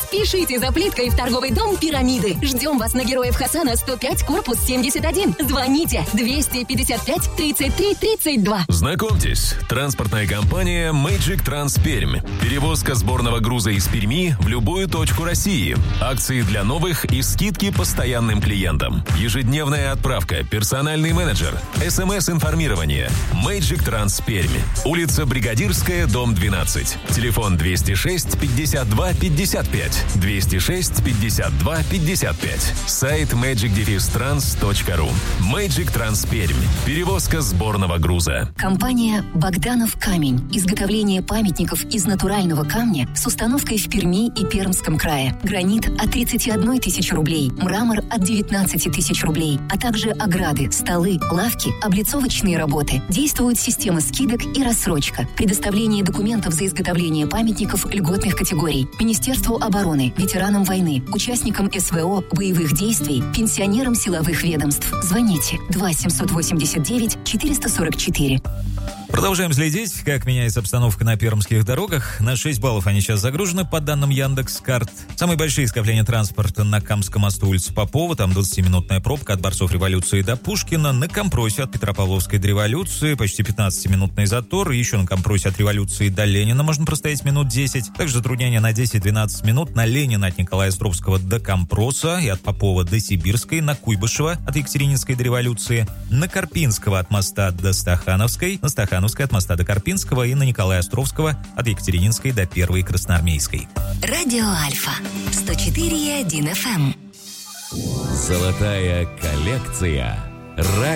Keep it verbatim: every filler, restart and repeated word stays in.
Спешите за плиткой в торговый дом «Пирамиды». Ждем вас на Героев Хасана, сто пять, корпус семьдесят один. Звоните двести пятьдесят пять тридцать три тридцать два. Знакомьтесь, транспортная компания Magic Trans Пермь. Перевозка сборного груза из Перми в любую точку России. Акции для новых и скидки постоянным клиентам. Ежедневная отправка, персональный менеджер, СМС-информирование. Magic Trans Пермь. Улица Бригадирская, дом двенадцать. Телефон двести шесть пятьдесят два пятьдесят пять. двести шесть пятьдесят два пятьдесят пять. Сайт magic trans точка ру. Magic Trans Пермь. Перевозка сборного груза. Компания «Богданов камень». Изготовление памятников из натурального камня с установкой в Перми и Пермском крае. Гранит от тридцати одной тысячи рублей, мрамор от девятнадцати тысяч рублей, а также ограды, столы, лавки, облицовочные работы. Действует система скидок и рассрочка. Предоставление документов за изготовление памятников льготных категорий. Министерству обороны, ветеранам войны, участникам СВО, боевых действий, пенсионерам силовых ведомств. Звоните два семьсот восемьдесят девять четыреста сорок четыре. Продолжаем следить, как меняется обстановка на пермских дорогах. На шесть баллов они сейчас загружены, по данным Яндекс.Карт. Самые большие скопления транспорта на Камском мосту, улица Попова, там двадцатиминутная пробка от Борцов революции до Пушкина. На Компросе от Петропавловской до революции почти пятнадцатиминутный затор. Еще на Компросе от революции до Ленина можно простоять минут десять. Также затруднения на десять-двенадцать минут на Ленина от Николая Островского до Компроса и от Попова до Сибирской. На Куйбышева от Екатерининской до революции. На Карпинского от моста до Стахановской. На Стахановской от моста до Карпинского и на Николая Островского от Екатерининской до Первой Красноармейской. Радио Альфа сто четыре и один эф эм. Золотая коллекция.